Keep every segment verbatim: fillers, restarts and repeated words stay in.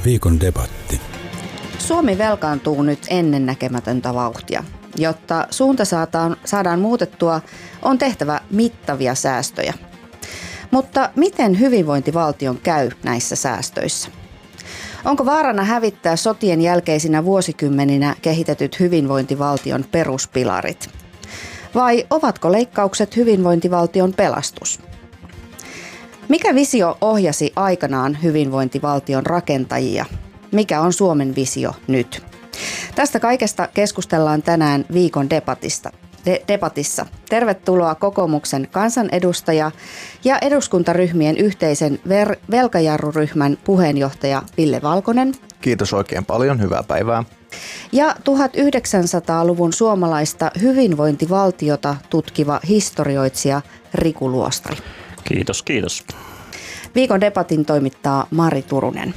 Viikon debatti. Suomi velkaantuu nyt ennennäkemätöntä vauhtia. Jotta suunta saadaan, saadaan muutettua, on tehtävä mittavia säästöjä. Mutta miten hyvinvointivaltion käy näissä säästöissä? Onko vaarana hävittää sotien jälkeisinä vuosikymmeninä kehitetyt hyvinvointivaltion peruspilarit? Vai ovatko leikkaukset hyvinvointivaltion pelastus? Mikä visio ohjasi aikanaan hyvinvointivaltion rakentajia? Mikä on Suomen visio nyt? Tästä kaikesta keskustellaan tänään viikon debatista. De- debatissa. Tervetuloa kokoomuksen kansanedustaja ja eduskuntaryhmien yhteisen ver- velkajarruryhmän puheenjohtaja Ville Valkonen. Kiitos oikein paljon, hyvää päivää. Ja tuhatyhdeksänsataaluvun suomalaista hyvinvointivaltiota tutkiva historioitsija Riku Luostari. Kiitos, kiitos. Viikon debatin toimittaa Mari Turunen.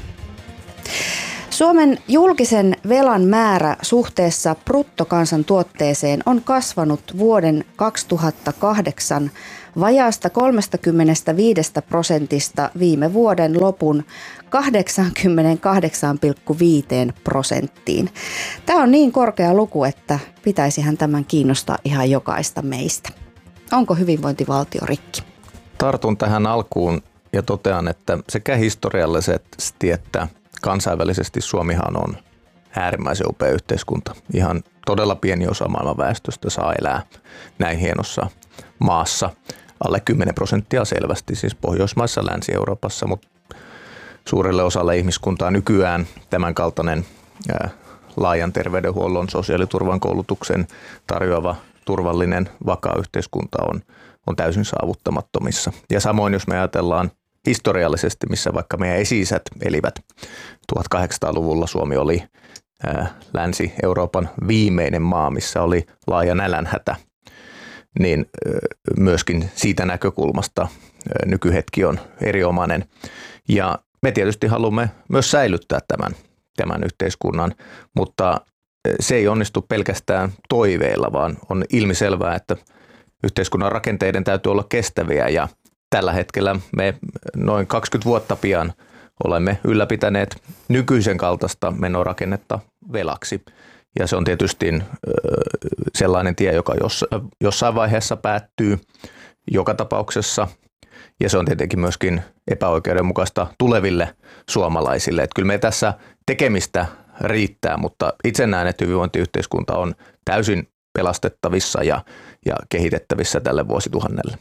Suomen julkisen velan määrä suhteessa bruttokansantuotteeseen on kasvanut vuoden kaksituhattakahdeksan vajaasta kolmekymmentäviisi prosentista viime vuoden lopun kahdeksankymmentäkahdeksan pilkku viisi prosenttiin. Tämä on niin korkea luku, että pitäisihän tämän kiinnostaa ihan jokaista meistä. Onko hyvinvointivaltio rikki? Tartun tähän alkuun ja totean, että sekä historiallisesti että kansainvälisesti Suomihan on äärimmäisen upea yhteiskunta. Ihan todella pieni osa maailman väestöstä saa elää näin hienossa maassa. Alle kymmenen prosenttia selvästi, siis Pohjoismaissa, Länsi-Euroopassa, mutta suurelle osalle ihmiskuntaa nykyään tämän kaltainen ää, laajan terveydenhuollon, sosiaaliturvan, koulutuksen tarjoava turvallinen, vakaa yhteiskunta on, on täysin saavuttamattomissa. Ja samoin, jos me ajatellaan historiallisesti, missä vaikka meidän esi-isät elivät tuhatkahdeksansataaluvulla, Suomi oli ää, Länsi-Euroopan viimeinen maa, missä oli laaja nälänhätä, niin ää, myöskin siitä näkökulmasta ää, nykyhetki on erinomainen. Ja me tietysti haluamme myös säilyttää tämän, tämän yhteiskunnan, mutta se ei onnistu pelkästään toiveilla, vaan on ilmiselvää, että yhteiskunnan rakenteiden täytyy olla kestäviä ja tällä hetkellä me noin kaksikymmentä vuotta pian olemme ylläpitäneet nykyisen kaltaista menorakennetta velaksi. Ja se on tietysti sellainen tie, joka jossain vaiheessa päättyy joka tapauksessa. Ja se on tietenkin myöskin epäoikeudenmukaista tuleville suomalaisille. Että kyllä me tässä tekemistä riittää, mutta itse näen, että hyvinvointiyhteiskunta on täysin pelastettavissa ja, ja kehitettävissä tälle vuosituhannelle.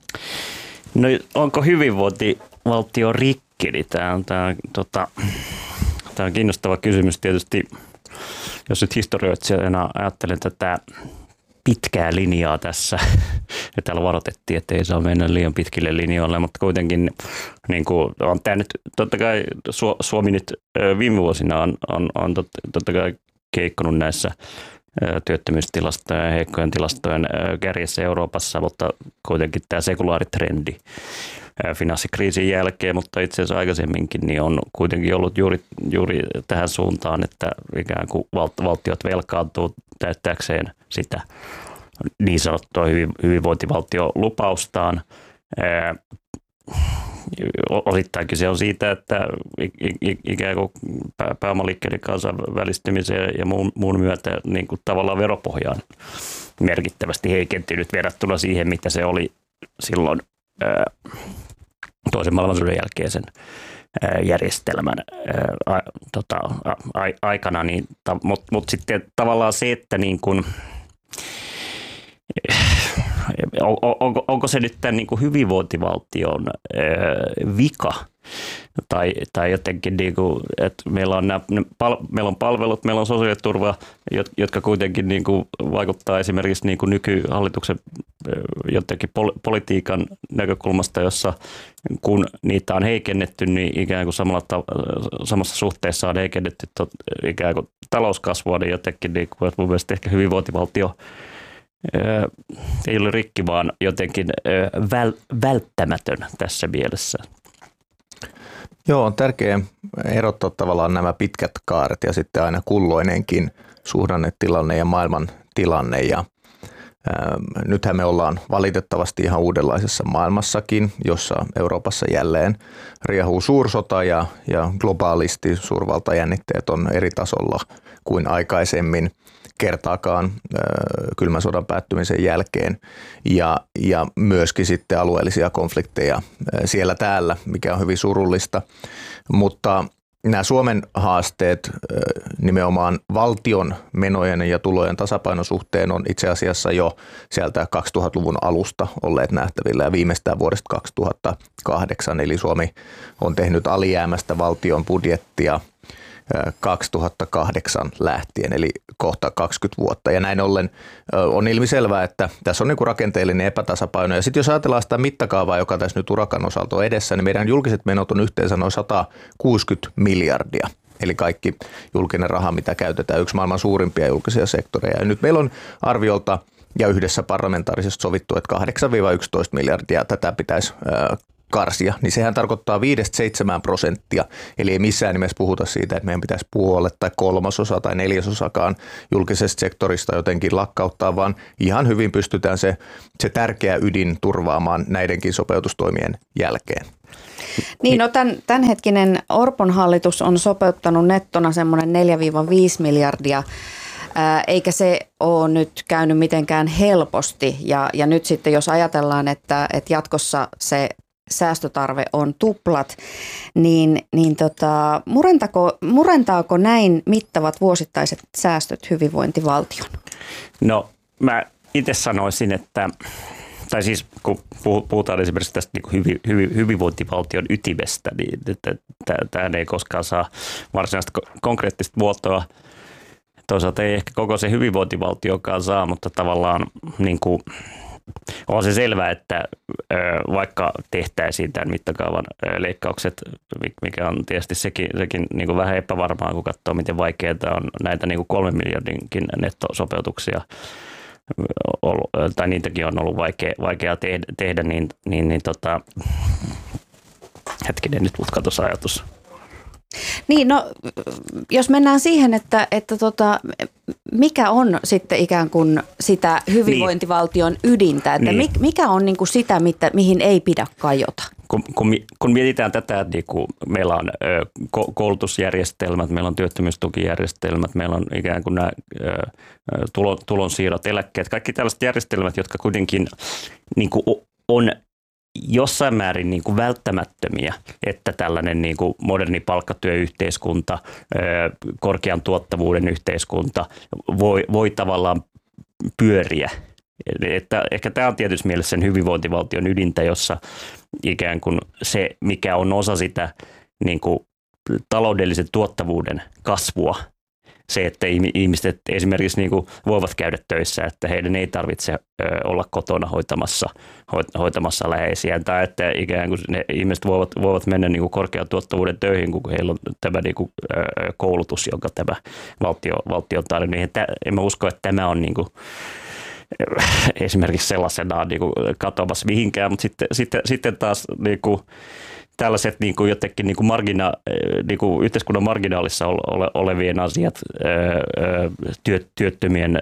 No onko hyvinvointivaltio rikki? Niin tämä on, tämä, tota, tämä on kiinnostava kysymys tietysti, jos nyt historioitsijana ajattelen tätä pitkää linjaa tässä. Ja täällä varoitettiin, että ei saa mennä liian pitkille linjoille, mutta kuitenkin niin kuin, on tämä nyt, totta kai Suomi nyt viime vuosina on, on, on totta kai keikkonut näissä työttömyystilastojen ja heikkojen tilastojen kärjessä Euroopassa, mutta kuitenkin tämä sekulaari-trendi finanssikriisin jälkeen, mutta itse asiassa aikaisemminkin niin on kuitenkin ollut juuri, juuri tähän suuntaan, että ikään kuin valtiot velkaantuu täyttääkseen sitä niin sanottua hyvinvointivaltiolupaustaan. Osittain kyse on siitä, että ikään kuin pääomaliikkeiden kansainvälistymisen ja muun, muun myötä niin kuin tavallaan veropohja on merkittävästi heikentynyt verrattuna siihen, mitä se oli silloin ää, toisen maailmansodan jälkeisen ää, järjestelmän ää, tota, a, aikana. Niin, Mutta mut sitten tavallaan se, että niin kuin, Onko, onko se nyt tämän niin kuin hyvinvointivaltion ää, vika tai, tai jotenkin, niin kuin, että meillä on, nämä, pal, meillä on palvelut, meillä on sosiaaliturva, jotka kuitenkin niin kuin vaikuttaa esimerkiksi niin kuin nykyhallituksen jotenkin pol, politiikan näkökulmasta, jossa kun niitä on heikennetty, niin ikään kuin samalla, samassa suhteessa on heikennetty tot, ikään kuin talouskasvua, niin jotenkin niin kuin, mun mielestä ehkä hyvinvointivaltio ei ole rikki, vaan jotenkin väl, välttämätön tässä mielessä. Joo, on tärkeää erottaa tavallaan nämä pitkät kaaret ja sitten aina kulloinenkin suhdannetilanne ja maailman tilanne. Ja Nythän me ollaan valitettavasti ihan uudenlaisessa maailmassakin, jossa Euroopassa jälleen riehuu suursota ja, ja globaalisti suurvaltajännitteet on eri tasolla kuin aikaisemmin kertaakaan kylmän sodan päättymisen jälkeen ja, ja myöskin sitten alueellisia konflikteja siellä täällä, mikä on hyvin surullista, mutta nämä Suomen haasteet nimenomaan valtion menojen ja tulojen tasapainon on itse asiassa jo sieltä kaksituhattaluvun alusta olleet nähtävillä ja viimeistään vuodesta kaksituhattakahdeksan, eli Suomi on tehnyt alijäämästä valtion budjettia kaksituhattakahdeksan lähtien, eli kohta kaksikymmentä vuotta. Ja näin ollen on ilmiselvää, että tässä on niin kuin rakenteellinen epätasapaino. Ja sitten jos ajatellaan sitä mittakaavaa, joka tässä nyt urakan osalta on edessä, niin meidän julkiset menot on yhteensä noin sata kuusikymmentä miljardia. Eli kaikki julkinen raha, mitä käytetään, yksi maailman suurimpia julkisia sektoreja. Ja nyt meillä on arviolta ja yhdessä parlamentaarisesti sovittu, että kahdeksan yksitoista miljardia tätä pitäisi karsia, niin sehän tarkoittaa viidestä seitsemään prosenttia, eli ei missään nimessä puhuta siitä, että meidän pitäisi puolet tai kolmasosa tai neljäsosakaan julkisesta sektorista jotenkin lakkauttaa, vaan ihan hyvin pystytään se, se tärkeä ydin turvaamaan näidenkin sopeutustoimien jälkeen. Niin, no tämän, tämänhetkinen Orpon hallitus on sopeuttanut nettona semmoinen neljä viisi miljardia, eikä se ole nyt käynyt mitenkään helposti ja, ja nyt sitten jos ajatellaan, että, että jatkossa se säästötarve on tuplat, niin, niin tota, murentaako, murentaako näin mittavat vuosittaiset säästöt hyvinvointivaltion? No mä itse sanoisin, että, tai siis kun puhutaan esimerkiksi tästä niin hyvi, hyvi, hyvinvointivaltion ytimestä, niin tämä ei koskaan saa varsinaista konkreettista muotoa. Toisaalta ei ehkä koko se hyvinvointivaltiokaan saa, mutta tavallaan niin kuin on se selvää, että vaikka tehtäisiin tämän mittakaavan leikkaukset, mikä on tietysti sekin, sekin niin kuin vähän epävarmaa, kun katsoo, miten vaikeaa on näitä niin kuin kolmen miljardinkin nettosopeutuksia, tai niitäkin on ollut vaikea, vaikea tehdä, tehdä niin, niin, niin tota, hetkinen, nyt katosi ajatus. Niin, no jos mennään siihen, että, että tota, mikä on sitten ikään kuin sitä hyvinvointivaltion niin. ydintä, että niin. mikä on niin kuin sitä, mitä, mihin ei pidä kajota? Kun, kun, kun mietitään tätä, niin kun meillä on ö, koulutusjärjestelmät, meillä on työttömyystukijärjestelmät, meillä on ikään kuin nämä ö, tulon, tulonsiirrot, eläkkeet, kaikki tällaiset järjestelmät, jotka kuitenkin niin kuin on jossain määrin niin kuin välttämättömiä, että tällainen niin kuin moderni palkkatyöyhteiskunta, korkean tuottavuuden yhteiskunta voi, voi tavallaan pyöriä. Että ehkä tämä on tietysti mielessä sen hyvinvointivaltion ydintä, jossa ikään kuin se, mikä on osa sitä niin kuin taloudellisen tuottavuuden kasvua, se, että ihmiset esimerkiksi niin kuin voivat käydä töissä, että heidän ei tarvitse olla kotona hoitamassa, hoitamassa läheisiään, tai että ikään kuin ne ihmiset voivat, voivat mennä niin kuin korkean tuottavuuden töihin, kun heillä on tämä niin kuin koulutus, jonka tämä valtio, valtio on tarjonnut. En mä usko, että tämä on niin kuin esimerkiksi sellaisenaan niin kuin katoamassa mihinkään, mutta sitten, sitten, sitten taas niin kuin tällaiset niin kuin jotenkin niin kuin margina, niin kuin yhteiskunnan marginaalissa ole, olevien asiat, työ, työttömien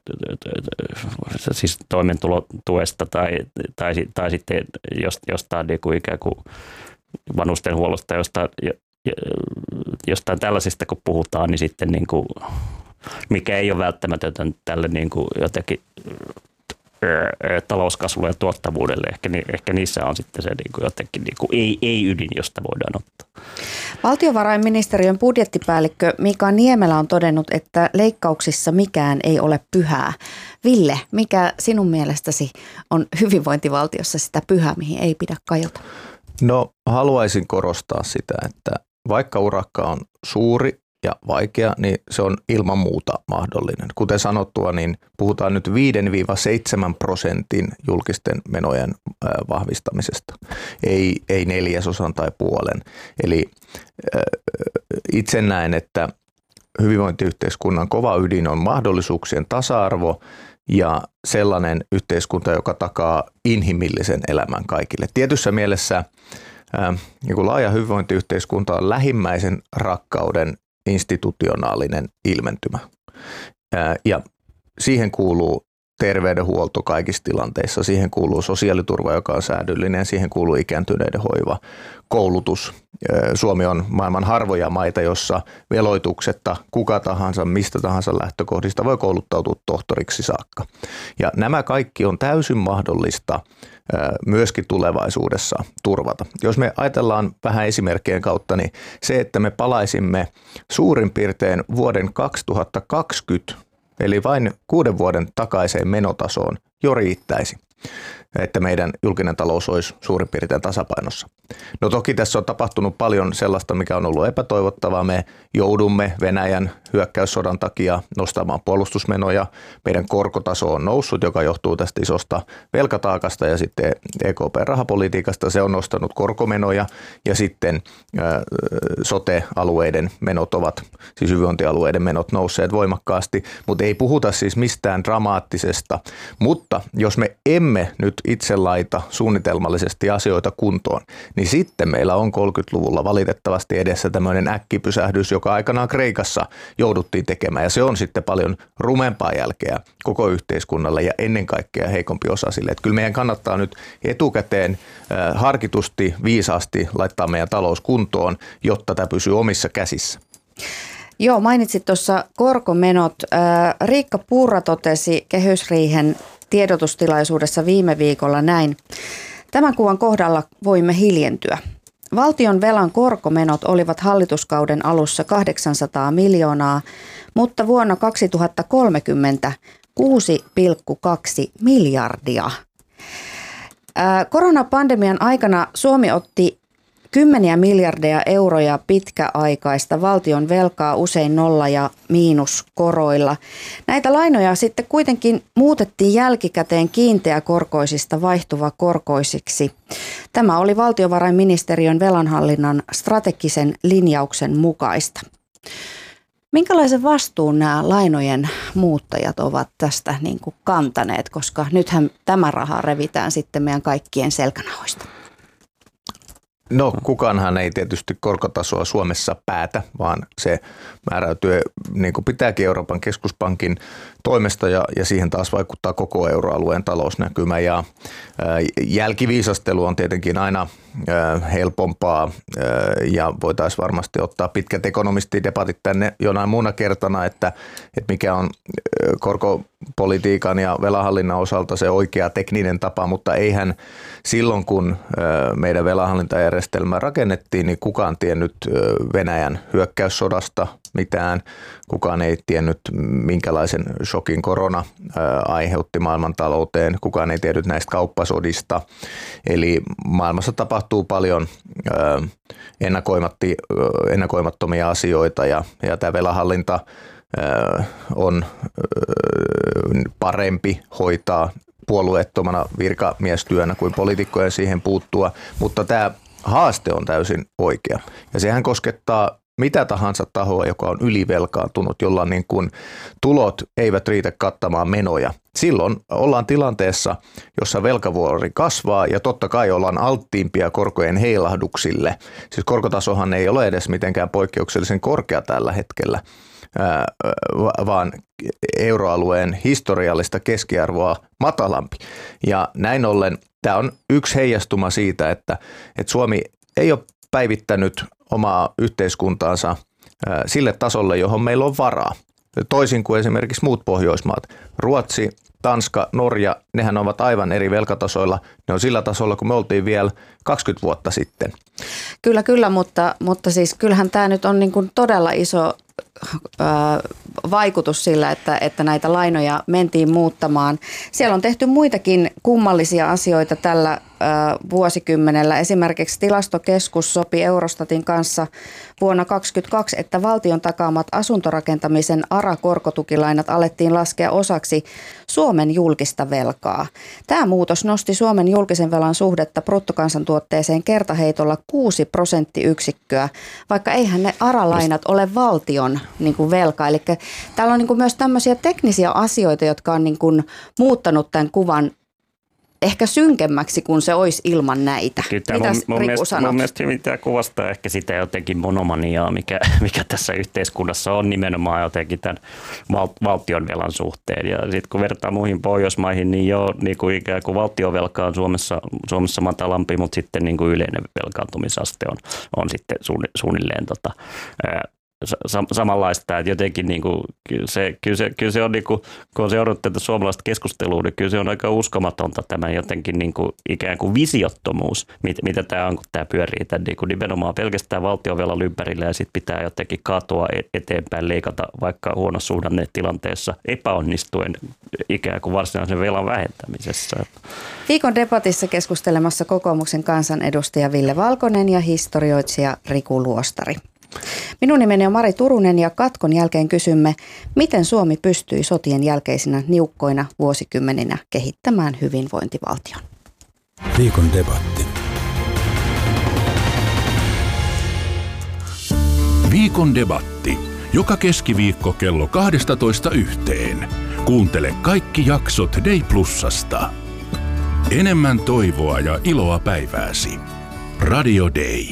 siis toimeentulotuesta tai, tai, tai sitten jostain niin kuin ikään kuin vanhustenhuollosta, jostain, jostain tällaisista kun puhutaan, niin sitten niin kuin, mikä ei ole välttämätöntä tälle niin kuin jotenkin talouskasvulle ja tuottavuudelle. Ehkä, ehkä niissä on sitten se niin kuin jotenkin niin kuin ei, ei ydin, josta voidaan ottaa. Valtiovarainministeriön budjettipäällikkö Mika Niemelä on todennut, että leikkauksissa mikään ei ole pyhää. Ville, mikä sinun mielestäsi on hyvinvointivaltiossa sitä pyhää, mihin ei pidä kajota? No haluaisin korostaa sitä, että vaikka urakka on suuri ja vaikea, niin se on ilman muuta mahdollinen. Kuten sanottua, niin puhutaan nyt viidestä seitsemään prosentin julkisten menojen vahvistamisesta, ei, ei neljäsosan tai puolen. Eli itse näen, että hyvinvointiyhteiskunnan kova ydin on mahdollisuuksien tasa-arvo ja sellainen yhteiskunta, joka takaa inhimillisen elämän kaikille. Tietyssä mielessä niin laaja hyvinvointiyhteiskunta on lähimmäisen rakkauden institutionaalinen ilmentymä. Ja siihen kuuluu terveydenhuolto kaikissa tilanteissa. Siihen kuuluu sosiaaliturva, joka on säädyllinen, siihen kuuluu ikääntyneiden hoiva, koulutus. Suomi on maailman harvoja maita, jossa veloituksetta kuka tahansa, mistä tahansa lähtökohdista voi kouluttautua tohtoriksi saakka. Ja nämä kaikki on täysin mahdollista myöskin tulevaisuudessa turvata. Jos me ajatellaan vähän esimerkkien kautta, niin se, että me palaisimme suurin piirtein vuoden kaksituhattakaksikymmentä, eli vain kuuden vuoden takaiseen menotasoon, jo riittäisi, että meidän julkinen talous olisi suurin piirtein tasapainossa. No toki tässä on tapahtunut paljon sellaista, mikä on ollut epätoivottavaa. Me joudumme Venäjän hyökkäyssodan takia nostamaan puolustusmenoja. Meidän korkotaso on noussut, joka johtuu tästä isosta velkataakasta ja sitten E K P-rahapolitiikasta. Se on nostanut korkomenoja ja sitten ä, sote-alueiden menot ovat, siis hyvinvointialueiden menot nousseet voimakkaasti, mutta ei puhuta siis mistään dramaattisesta. Mutta jos me emme nyt itse laita suunnitelmallisesti asioita kuntoon, niin sitten meillä on kolmekymmentäluvulla valitettavasti edessä tämmöinen äkkipysähdys, joka aikanaan Kreikassa jouduttiin tekemään. Ja se on sitten paljon rumempaa jälkeä koko yhteiskunnalle ja ennen kaikkea heikompi osaisille. Että kyllä meidän kannattaa nyt etukäteen äh, harkitusti, viisaasti laittaa meidän talous kuntoon, jotta tämä pysyy omissa käsissä. Joo, mainitsit tuossa korkomenot. Äh, Riikka Purra totesi kehysriihen tiedotustilaisuudessa viime viikolla näin. Tämän kuvan kohdalla voimme hiljentyä. Valtion velan korkomenot olivat hallituskauden alussa kahdeksansataa miljoonaa, mutta vuonna kaksituhattakolmekymmentä kuusi pilkku kaksi miljardia. Ää, koronapandemian aikana Suomi otti kymmeniä miljardeja euroja pitkäaikaista valtion velkaa usein nolla- ja miinuskoroilla. Näitä lainoja sitten kuitenkin muutettiin jälkikäteen kiinteäkorkoisista vaihtuvakorkoisiksi. Tämä oli valtiovarainministeriön velanhallinnan strategisen linjauksen mukaista. Minkälaisen vastuun nämä lainojen muuttajat ovat tästä niin kuin kantaneet, koska nythän tämä raha revitään sitten meidän kaikkien selkänahoista? No kukaanhan ei tietysti korkotasoa Suomessa päätä, vaan se määräytyy niin kuin pitääkin Euroopan keskuspankin toimesta ja, ja siihen taas vaikuttaa koko euroalueen talousnäkymä. Ja ää, jälkiviisastelu on tietenkin aina ää, helpompaa ää, ja voitaisiin varmasti ottaa pitkät ekonomistidebatit tänne jonain muuna kertana, että, että mikä on ää, korkopolitiikan ja velanhallinnan osalta se oikea tekninen tapa, mutta eihän silloin kun ää, meidän velanhallintajärjestelmä rakennettiin, niin kukaan tiennyt ää, Venäjän hyökkäyssodasta mitään, kukaan ei tiennyt minkälaisen shokin korona ää, aiheutti maailmantalouteen, kukaan ei tiennyt näistä kauppasodista, eli maailmassa tapahtuu paljon ää, ennakoimatti, ennakoimattomia asioita ja, ja tämä velanhallinta ää, on ää, parempi hoitaa puolueettomana virkamiestyönä kuin poliitikkojen siihen puuttua, mutta tämä haaste on täysin oikea ja sehän koskettaa mitä tahansa tahoa, joka on ylivelkaantunut, jolla niin kuin tulot eivät riitä kattamaan menoja. Silloin ollaan tilanteessa, jossa velkavuori kasvaa ja totta kai ollaan alttiimpia korkojen heilahduksille. Siis korkotasohan ei ole edes mitenkään poikkeuksellisen korkea tällä hetkellä, vaan euroalueen historiallista keskiarvoa matalampi. Ja näin ollen tämä on yksi heijastuma siitä, että, että Suomi ei ole päivittänyt omaa yhteiskuntaansa sille tasolle, johon meillä on varaa. Toisin kuin esimerkiksi muut Pohjoismaat. Ruotsi, Tanska, Norja, nehän ovat aivan eri velkatasoilla. Ne on sillä tasolla, kun me oltiin vielä kaksikymmentä vuotta sitten. Kyllä, kyllä, mutta, mutta siis kyllähän tämä nyt on niin kuin todella iso vaikutus sillä, että, että näitä lainoja mentiin muuttamaan. Siellä on tehty muitakin kummallisia asioita tällä vuosikymmenellä. Esimerkiksi Tilastokeskus sopi Eurostatin kanssa vuonna kaksituhattakaksikymmentäkaksi, että valtion takaamat asuntorakentamisen A R A-korkotukilainat alettiin laskea osaksi Suomen julkista velkaa. Tämä muutos nosti Suomen julkisen velan suhdetta bruttokansantuotteeseen kertaheitolla kuusi prosenttiyksikköä, vaikka eihän ne A R A-lainat ole valtion niin kuin velka. Eli täällä on niin kuin myös tämmöisiä teknisiä asioita, jotka on niin kuin muuttanut tämän kuvan ehkä synkemmäksi kuin se olisi ilman näitä. Kyllä Mitäs mun, mun, Riku mielestä, sanot? mun mielestä hyvin tämä kuvastaa ehkä sitä jotenkin monomaniaa, mikä, mikä tässä yhteiskunnassa on nimenomaan jotenkin tämän val, valtionvelan suhteen. Ja sitten kun vertaa muihin Pohjoismaihin, niin joo, niin kuin ikään kuin valtionvelka on Suomessa, Suomessa matalampi, mutta sitten niin kuin yleinen velkaantumisaste on, on sitten suunnilleen tota, ää, samanlaista, että jotenkin niin kuin, se, kyllä, se, kyllä se on, niin kuin, kun on seurannut tätä suomalaista keskustelua, niin kyllä se on aika uskomatonta tämä jotenkin niin kuin, ikään kuin visiottomuus, mit, mitä tämä on, kun tämä pyörii tämän, niin kuin nimenomaan pelkästään valtionvelan ympärillä ja sitten pitää jotenkin kaatua eteenpäin, leikata vaikka huonossa suhdannetilanteessa epäonnistuen ikään kuin varsinaisen velan vähentämisessä. Viikon debatissa keskustelemassa kokoomuksen kansanedustaja Ville Valkonen ja historioitsija Riku Luostari. Minun nimeni on Mari Turunen ja katkon jälkeen kysymme, miten Suomi pystyi sotien jälkeisinä niukkoina vuosikymmeninä kehittämään hyvinvointivaltion. Viikon debatti. Viikon debatti. Joka keskiviikko kello kaksitoista yhteen. Kuuntele kaikki jaksot Day Plusasta. Enemmän toivoa ja iloa päivääsi. Radio Day.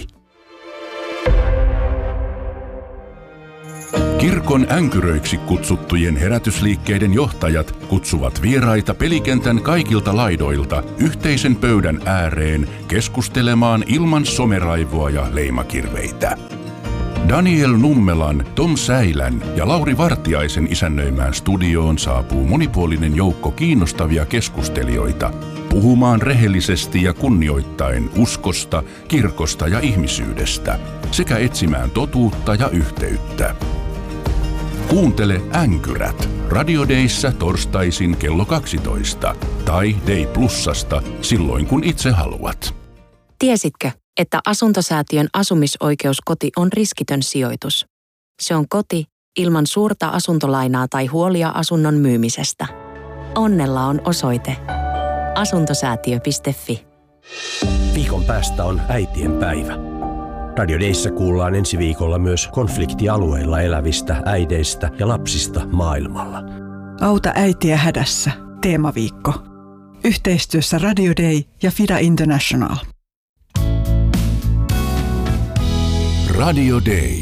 Kirkon änkyröiksi kutsuttujen herätysliikkeiden johtajat kutsuvat vieraita pelikentän kaikilta laidoilta yhteisen pöydän ääreen keskustelemaan ilman someraivoa ja leimakirveitä. Daniel Nummelan, Tom Säilän ja Lauri Vartiaisen isännöimään studioon saapuu monipuolinen joukko kiinnostavia keskustelijoita puhumaan rehellisesti ja kunnioittaen uskosta, kirkosta ja ihmisyydestä sekä etsimään totuutta ja yhteyttä. Kuuntele Änkyrät Radio Dayssä torstaisin kello kaksitoista tai Day Plusasta silloin kun itse haluat. Tiesitkö, että Asuntosäätiön asumisoikeuskoti on riskitön sijoitus? Se on koti ilman suurta asuntolainaa tai huolia asunnon myymisestä. Onnella on osoite asuntosäätiö piste fi. Viikon päästä on äitien päivä. Radio Dayssä kuullaan ensi viikolla myös konfliktialueilla elävistä äideistä ja lapsista maailmalla. Auta äitiä hädässä. Teemaviikko. Yhteistyössä Radio Day ja Fida International. Radio Day.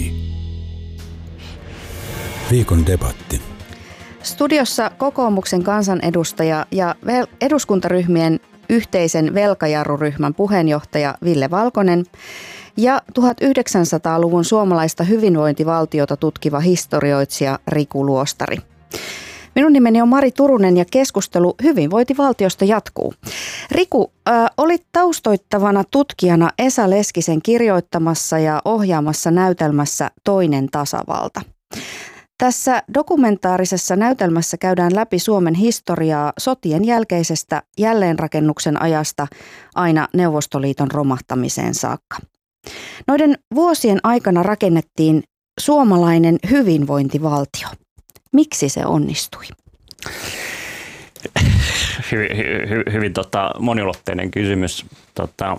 Viikon debatti. Studiossa kokoomuksen kansanedustaja ja eduskuntaryhmien yhteisen velkajarruryhmän puheenjohtaja Ville Valkonen ja tuhatyhdeksänsataaluvun suomalaista hyvinvointivaltiota tutkiva historioitsija Riku Luostari. Minun nimeni on Mari Turunen ja keskustelu hyvinvointivaltiosta jatkuu. Riku, äh, olit taustoittavana tutkijana Esa Leskisen kirjoittamassa ja ohjaamassa näytelmässä Toinen tasavalta. Tässä dokumentaarisessa näytelmässä käydään läpi Suomen historiaa sotien jälkeisestä jälleenrakennuksen ajasta aina Neuvostoliiton romahtamiseen saakka. Noiden vuosien aikana rakennettiin suomalainen hyvinvointivaltio. Miksi se onnistui? Hyvin, hy, hyvin tota, moniulotteinen kysymys. Tota,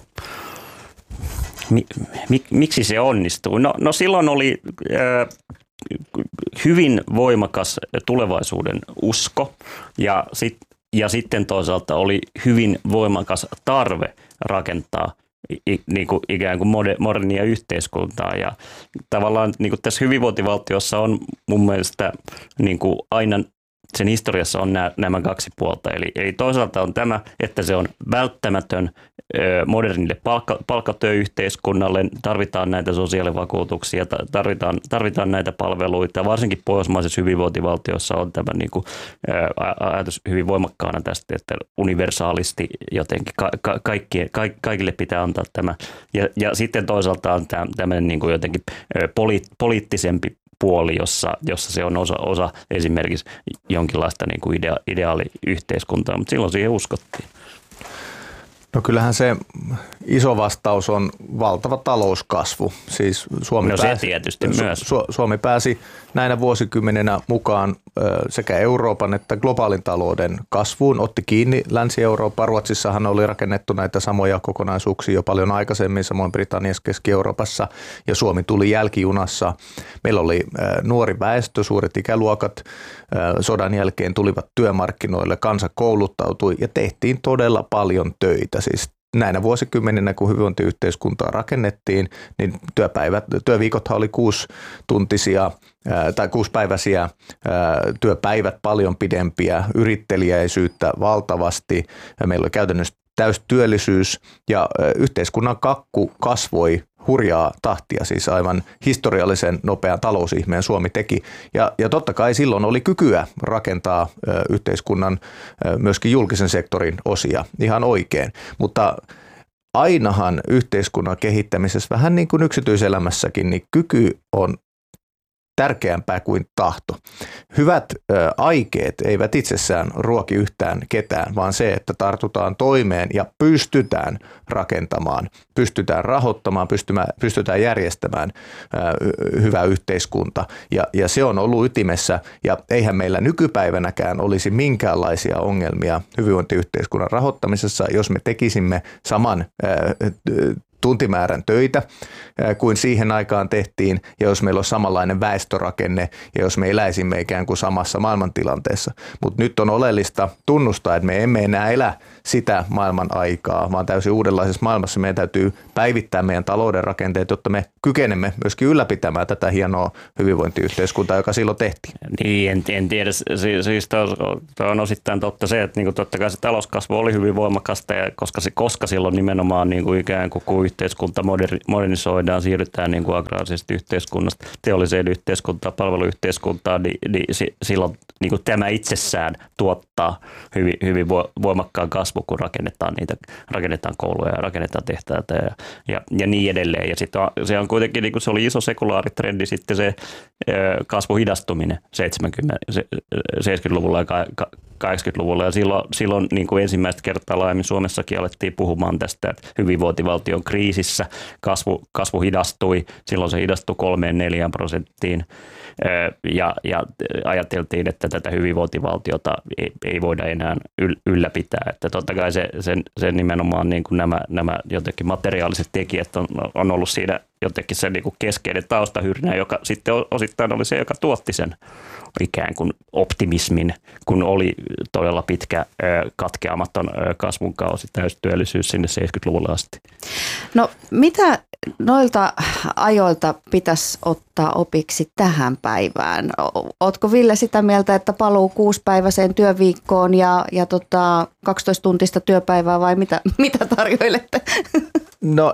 mi, mi, miksi se onnistui? No, no silloin oli äh, hyvin voimakas tulevaisuuden usko ja, sit, ja sitten toisaalta oli hyvin voimakas tarve rakentaa I, niin kuin ikään kuin modernia yhteiskuntaa ja tavallaan niin kuin tässä hyvinvointivaltiossa on mun mielestä niin kuin aina sen historiassa on nämä, nämä kaksi puolta. Eli, eli toisaalta on tämä, että se on välttämätön ö, modernille palkka, palkkatyöyhteiskunnalle, tarvitaan näitä sosiaalivakuutuksia, tarvitaan, tarvitaan näitä palveluita. Varsinkin pohjoismaisessa hyvinvointivaltiossa on tämä niin kuin, ö, ajatus hyvin voimakkaana tästä, että universaalisti jotenkin ka, ka, kaikkie, ka, kaikille pitää antaa tämä. Ja, ja sitten toisaalta on tämä, tämmöinen niin kuin jotenkin ö, poli, poliittisempi puoli, jossa, jossa se on osa, osa esimerkiksi jonkinlaista niin kuin idea, ideaaliyhteiskuntaa, mutta silloin siihen uskottiin. No kyllähän se iso vastaus on valtava talouskasvu. Siis Suomi, no pääsi, tietysti Su- myös. Su- Suomi pääsi näinä vuosikymmeninä mukaan sekä Euroopan että globaalin talouden kasvuun, otti kiinni Länsi-Eurooppaa. Ruotsissahan oli rakennettu näitä samoja kokonaisuuksia jo paljon aikaisemmin, samoin Britanniassa, Keski-Euroopassa, ja Suomi tuli jälkijunassa. Meillä oli nuori väestö, suuret ikäluokat, sodan jälkeen tulivat työmarkkinoille, kansa kouluttautui ja tehtiin todella paljon töitä. Siis näinä vuosikymmeninä, kun hyvinvointiyhteiskuntaa rakennettiin, niin työpäivät, työviikothan oli kuusituntisia tai kuusipäiväisiä, työpäivät paljon pidempiä, yritteliäisyyttä valtavasti. Meillä oli käytännössä täystyöllisyys ja yhteiskunnan kakku kasvoi hurjaa tahtia, siis aivan historiallisen nopean talousihmeen Suomi teki. Ja, ja totta kai silloin oli kykyä rakentaa ö, yhteiskunnan ö, myöskin julkisen sektorin osia ihan oikein, mutta ainahan yhteiskunnan kehittämisessä, vähän niin kuin yksityiselämässäkin, niin kyky on tärkeämpää kuin tahto. Hyvät ö, aikeet eivät itsessään ruoki yhtään ketään, vaan se, että tartutaan toimeen ja pystytään rakentamaan, pystytään rahoittamaan, pystytään järjestämään ö, hyvä yhteiskunta. Ja, ja se on ollut ytimessä, ja eihän meillä nykypäivänäkään olisi minkäänlaisia ongelmia hyvinvointiyhteiskunnan rahoittamisessa, jos me tekisimme saman ö, tuntimäärän töitä kuin siihen aikaan tehtiin, ja jos meillä on samanlainen väestörakenne, ja jos me eläisimme ikään kuin samassa maailmantilanteessa. Mutta nyt on oleellista tunnustaa, että me emme enää elä sitä maailman aikaa, vaan täysin uudenlaisessa maailmassa meidän täytyy päivittää meidän talouden rakenteet, jotta me kykenemme myöskin ylläpitämään tätä hienoa hyvinvointiyhteiskuntaa, joka silloin tehtiin. Niin, en, en tiedä. Siis tämä on osittain totta se, että niinku totta kai se talouskasvu oli hyvin voimakasta, ja koska, se, koska silloin nimenomaan niinku ikään kuin kun yhteiskunta modernisoidaan, siirrytään niin kuin agraarisesta yhteiskunnasta teolliseen yhteiskuntaan, palveluyhteiskuntaan, niin, niin silloin niin kuin tämä itsessään tuottaa hyvin, hyvin voimakkaan kasvu, kun rakennetaan niitä, rakennetaan kouluja ja rakennetaan tehtäitä ja, ja, ja niin edelleen. Ja sitten se on kuitenkin, niin kuin se oli iso sekulaarittrendi sitten se kasvu hidastuminen seitsemänkymmentäluvulla ja kahdeksankymmentäluvulla, ja silloin, silloin niin kuin ensimmäistä kertaa laajemmin Suomessakin alettiin puhumaan tästä, että hyvinvointivaltio on kriisissä, kasvu, kasvu hidastui, silloin se hidastui kolmeen neljään prosenttiin, ja, ja ajateltiin, että tätä hyvinvointivaltiota ei, ei voida enää ylläpitää, että totta kai se, sen, sen nimenomaan niin kuin nämä, nämä jotenkin materiaaliset tekijät on, on ollut siinä jotenkin se niin kuin keskeinen taustahyrinä, joka sitten osittain oli se, joka tuotti sen ikään kuin optimismin, kun oli todella pitkä katkeamaton kasvun kausi, täystyöllisyys sinne seitsemänkymmentäluvulle asti. No mitä noilta ajoilta pitäisi ottaa opiksi tähän päivään? Ootko Ville sitä mieltä, että paluu kuusipäiväiseen työviikkoon ja, ja tota kaksitoista tuntista työpäivää vai mitä, mitä tarjoilette? No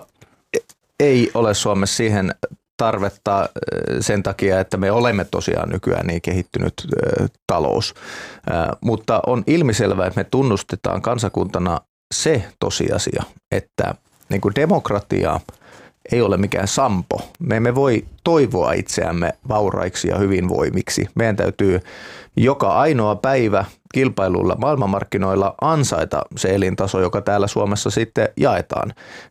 ei ole Suomessa siihen tarvetta sen takia, että me olemme tosiaan nykyään niin kehittynyt talous, mutta on ilmiselvää, että me tunnustetaan kansakuntana se tosiasia, että niin kuin demokratia ei ole mikään sampo. Me emme voi toivoa itseämme vauraiksi ja hyvinvoimiksi. Meidän täytyy joka ainoa päivä kilpailuilla maailmanmarkkinoilla ansaita se elintaso, joka täällä Suomessa sitten jaetaan.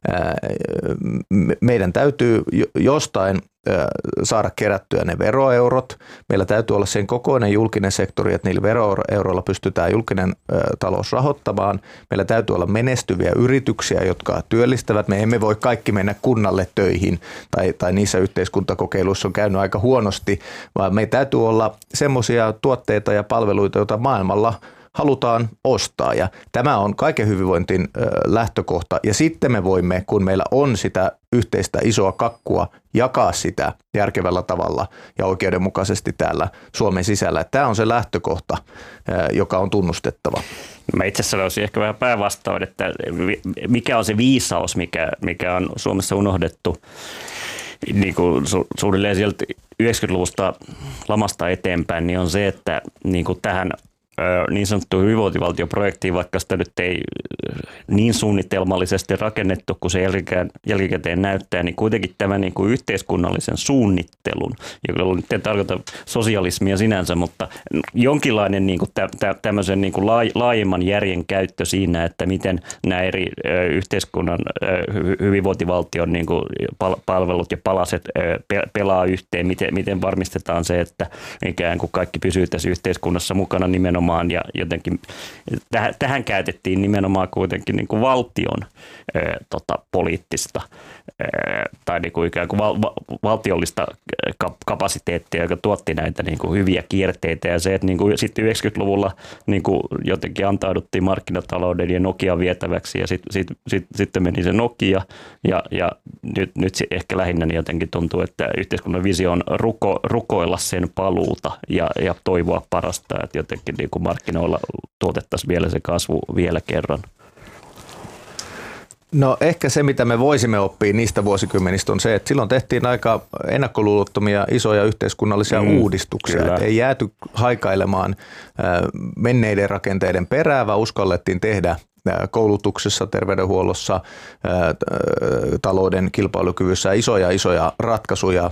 Meidän täytyy jostain saada kerättyä ne veroeurot. Meillä täytyy olla sen kokoinen julkinen sektori, että niillä veroeuroilla pystytään julkinen talous rahoittamaan. Meillä täytyy olla menestyviä yrityksiä, jotka työllistävät. Me emme voi kaikki mennä kunnalle töihin tai, tai niissä yhteiskuntakokeiluissa on käynyt aika huonosti, vaan meillä täytyy olla semmoisia tuotteita ja palveluita, joita maailmalla halutaan ostaa, ja tämä on kaiken hyvinvointin lähtökohta, ja sitten me voimme, kun meillä on sitä yhteistä isoa kakkua, jakaa sitä järkevällä tavalla ja oikeudenmukaisesti täällä Suomen sisällä. Tämä on se lähtökohta, joka on tunnustettava. Mä itse sanoisin ehkä vähän päinvastoin, että mikä on se viisaus, mikä, mikä on Suomessa unohdettu niin kuin su, suunnilleen sieltä yhdeksänkymmentäluvusta lamasta eteenpäin, niin on se, että niin kuin tähän niin sanottu hyvinvointivaltioprojektiin, vaikka sitä nyt ei niin suunnitelmallisesti rakennettu, kun se jälkikäteen näyttää, niin kuitenkin tämä niin kuin yhteiskunnallisen suunnittelun, joka nyt ei tarkoita sosialismia sinänsä, mutta jonkinlainen niin kuin tä, tämmöisen niin kuin laajemman järjen käyttö siinä, että miten nämä eri yhteiskunnan hyvinvointivaltion niin kuin palvelut ja palaset pelaa yhteen, miten, miten varmistetaan se, että ikään kuin kaikki pysyy tässä yhteiskunnassa mukana nimenomaan ja jotenkin tähän, tähän käytettiin nimenomaan kuitenkin niin kuin valtion ää, tota, poliittista ää, tai niin kuin ikään kuin val, val, valtiollista kapasiteettia, joka tuotti näitä niin kuin hyviä kierteitä ja se, että niin kuin sitten yhdeksänkymmentäluvulla niin kuin jotenkin antauduttiin markkinatalouden ja Nokian vietäväksi ja sitten sit, sit, sit meni se Nokia ja, ja nyt, nyt se ehkä lähinnä niin jotenkin tuntuu, että yhteiskunnan visio on ruko, rukoilla sen paluuta ja, ja toivoa parasta, että jotenkin niin kuin markkinoilla tuotettaisiin vielä se kasvu vielä kerran. No ehkä se, mitä me voisimme oppia niistä vuosikymmenistä on se, että silloin tehtiin aika ennakkoluulottomia isoja yhteiskunnallisia mm, uudistuksia. Et ei jääty haikailemaan menneiden rakenteiden perään, vaan uskallettiin tehdä koulutuksessa, terveydenhuollossa, talouden kilpailukyvyssä isoja isoja ratkaisuja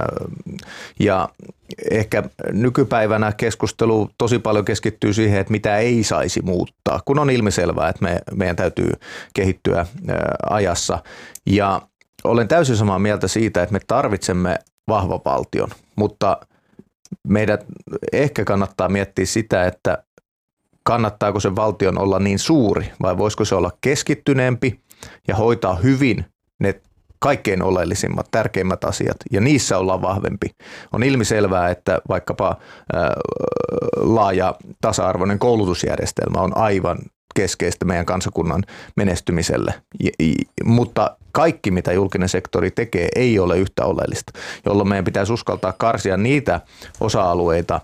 ja ehkä nykypäivänä keskustelu tosi paljon keskittyy siihen, että mitä ei saisi muuttaa, kun on ilmiselvää, että me, meidän täytyy kehittyä ajassa ja olen täysin samaa mieltä siitä, että me tarvitsemme vahvan valtion, mutta meidän ehkä kannattaa miettiä sitä, että kannattaako se valtion olla niin suuri vai voisiko se olla keskittyneempi ja hoitaa hyvin ne kaikkein oleellisimmat, tärkeimmät asiat ja niissä ollaan vahvempi. On ilmiselvää, että vaikkapa ää, laaja tasa-arvoinen koulutusjärjestelmä on aivan keskeistä meidän kansakunnan menestymiselle, mutta kaikki mitä julkinen sektori tekee ei ole yhtä oleellista, jolloin meidän pitäisi uskaltaa karsia niitä osa-alueita,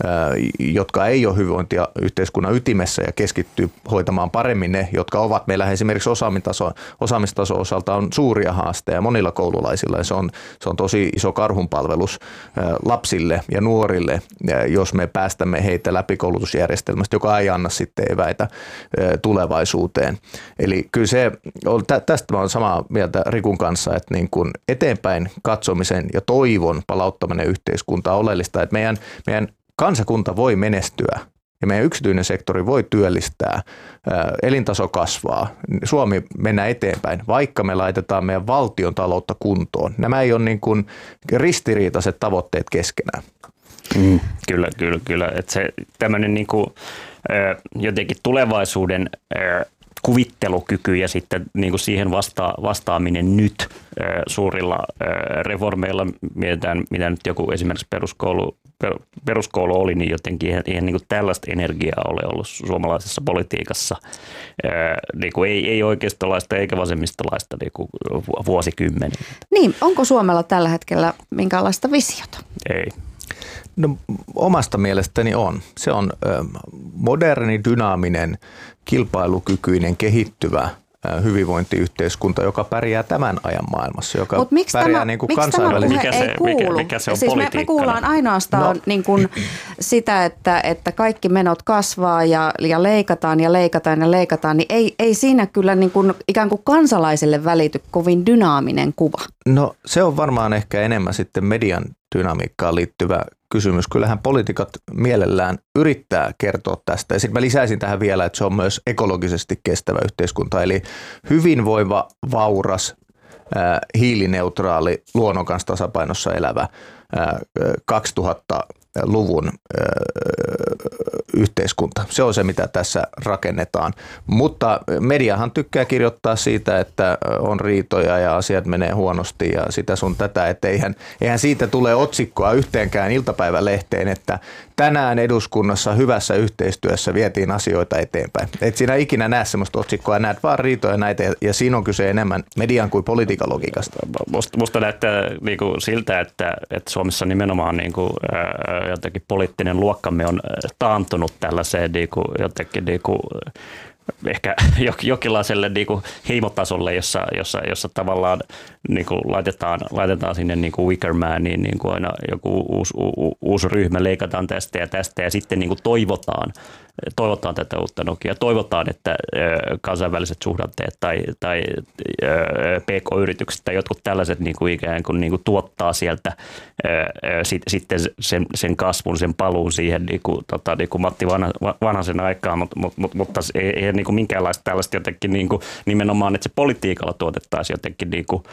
jotka ei ole hyvinvointiyhteiskunnan ytimessä ja keskittyy hoitamaan paremmin ne, jotka ovat meillä esimerkiksi osaamistaso, osaamistaso osalta on suuria haasteja monilla koululaisilla ja se on, se on tosi iso karhunpalvelus lapsille ja nuorille, jos me päästämme heitä läpi koulutusjärjestelmästä, joka ei anna sitten eväitä tulevaisuuteen. Eli kyllä se, tästä mä olen samaa mieltä Rikun kanssa, että niin kuin eteenpäin katsomisen ja toivon palauttaminen yhteiskuntaan on oleellista, että meidän, meidän kansakunta voi menestyä ja meidän yksityinen sektori voi työllistää, elintaso kasvaa, Suomi mennään eteenpäin, vaikka me laitetaan meidän valtion taloutta kuntoon. Nämä ei ole niin kuin ristiriitaiset tavoitteet keskenään. Mm, kyllä, kyllä, kyllä. Että se tämmöinen niin kuin, jotenkin tulevaisuuden kuvittelukyky ja sitten niin kuin siihen vasta- vastaaminen nyt suurilla reformeilla, mietitään mitä nyt joku esimerkiksi peruskoulu, peruskoulu oli, niin jotenkin ihan, ihan niin kuin tällaista energiaa ole ollut suomalaisessa politiikassa. Niin kuin ei, ei oikeistolaista eikä vasemmistolaista niin kuin vuosikymmeniä. Niin, onko Suomella tällä hetkellä minkäänlaista visiota? Ei. No, omasta mielestäni on. Se on moderni, dynaaminen, kilpailukykyinen, kehittyvä hyvinvointiyhteiskunta, joka pärjää tämän ajan maailmassa, joka Mut miksi pärjää tämä, niin kuin miksi kansainvälisesti. Mikä se, mikä, mikä se on siis me, me kuullaan ainoastaan no. niin kuin sitä, että, että kaikki menot kasvaa ja, ja leikataan ja leikataan ja leikataan, niin ei, ei siinä kyllä niin kuin ikään kuin kansalaiselle välity kovin dynaaminen kuva. No se on varmaan ehkä enemmän sitten median dynamiikkaan liittyvä kysymys. Kyllähän poliitikot mielellään yrittää kertoa tästä. Ja sitten mä lisäisin tähän vielä, että se on myös ekologisesti kestävä yhteiskunta. Eli hyvinvoiva, vauras, äh, hiilineutraali, luonnon kanssa tasapainossa elävä äh, kaksituhattaluvun äh, yhteiskunta. Se on se, mitä tässä rakennetaan. Mutta mediahan tykkää kirjoittaa siitä, että on riitoja ja asiat menee huonosti ja sitä sun tätä, että eihän, eihän siitä tule otsikkoa yhteenkään iltapäivälehteen, että tänään eduskunnassa hyvässä yhteistyössä vietiin asioita eteenpäin. Et siinä ikinä näe semmoista otsikkoa, näet vaan riitoja näitä ja siinä on kyse enemmän median kuin politiikan logiikasta. Musta, musta näyttää niin kuin siltä, että, että Suomessa nimenomaan niin kuin, jotenkin poliittinen luokkamme on taantunut tällaiseen niin kuin, jotenkin niin kuin, ehkä jokinlaiselle niin kuin heimotasolle, jossa, jossa, jossa tavallaan niin kuin laitetaan, laitetaan sinne niin kuin Wickermaniin niin kuin aina joku uusi, u, uusi ryhmä, leikataan tästä ja tästä ja sitten niin kuin toivotaan, toivotaan tätä uutta Nokia. Toivotaan, että kansainväliset suhdanteet tai, tai P K-yritykset tai jotkut tällaiset niin kuin ikään kuin, niin kuin tuottaa sieltä sit, sitten sen, sen kasvun, sen paluun siihen niin kuin, tota, niin kuin Matti Vanha, Vanhasen aikaan, mutta, mutta, mutta ei, ei niin kuin minkäänlaista tällaista jotenkin niin kuin, nimenomaan, että se politiikalla tuotettaisiin jotenkin niin kuin,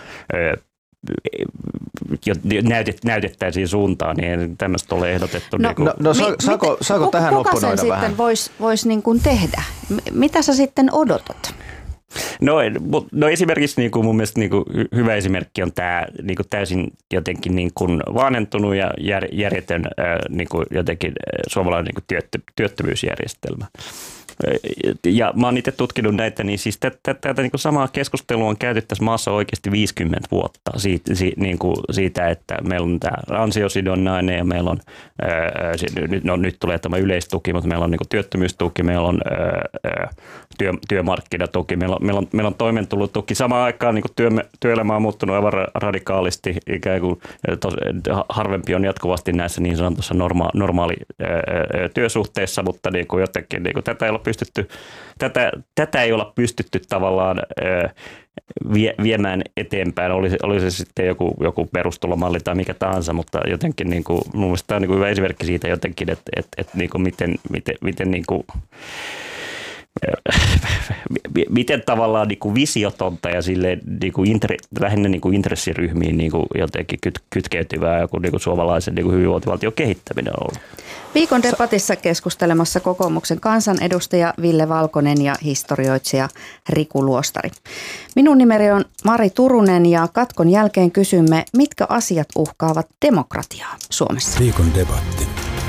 näytet, näytettäisiin suuntaan, niin tämmöistä ole ehdotettu. No, niin kuin. no, no sa, saako, saako kuka, tähän kuka opponoida sen vähän? sitten voisi vois niin kuin tehdä? Mitä sä sitten odotat? No, no esimerkiksi niin kuin mun mielestä niin kuin hyvä esimerkki on tämä niin kuin täysin jotenkin niin kuin vanhentunut ja jär, järjetön niin kuin jotenkin suomalainen niin kuin työttö, työttömyysjärjestelmä. Ja mä oon itse tutkinut näitä, niin siis tätä, tätä niin kuin samaa keskustelua on käyty tässä maassa oikeasti viisikymmentä vuotta siitä, niin kuin siitä, että meillä on tämä ansiosidonnainen ja meillä on, ää, no, nyt tulee tämä yleistuki, mutta meillä on niin kuin työttömyystuki, meillä on ää, työ, työmarkkinatuki, meillä on, meillä on, meillä on toimeentulotuki. Samaan aikaan niin kuin työ, työelämä on muuttunut aivan radikaalisti, ikään kuin tos, harvempi on jatkuvasti näissä niin sanotussa norma, normaali ää, työsuhteissa, mutta niin kuin jotenkin niin kuin tätä ei ole pystytty, tätä, tätä ei olla pystytty tavallaan ö, vie, viemään eteenpäin, oli se, oli se sitten joku, joku perustulomalli tai mikä tahansa, mutta jotenkin niin kuin, mun mielestä tämä on niin kuin hyvä esimerkki siitä jotenkin, että, että, että niin kuin miten, miten, miten niin kuin, miten tavallaan niin kuin visiotonta ja silleen, niin kuin intre, lähinnä niin kuin intressiryhmiin niin kuin jotenkin kyt, kytkeytyvää joku niin kuin suomalaisen niin kuin hyvinvointivaltion kehittäminen on ollut. Viikon debatissa keskustelemassa kokoomuksen kansanedustaja Ville Valkonen ja historioitsija Riku Luostari. Minun nimeni on Mari Turunen ja katkon jälkeen kysymme, mitkä asiat uhkaavat demokratiaa Suomessa. Viikon debatti.